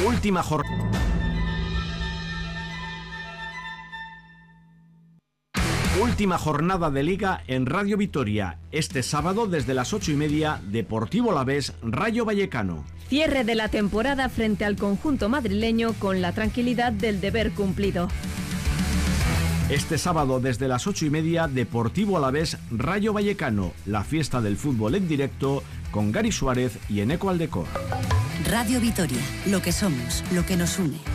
Última jornada de Liga en Radio Vitoria. Este sábado desde las 8:30, Deportivo Alavés, Rayo Vallecano. Cierre de la temporada frente al conjunto madrileño con la tranquilidad del deber cumplido. Este sábado desde las 8:30, Deportivo Alavés, Rayo Vallecano. La fiesta del fútbol en directo con Gary Suárez y Eneco Aldecor. Radio Vitoria, lo que somos, lo que nos une.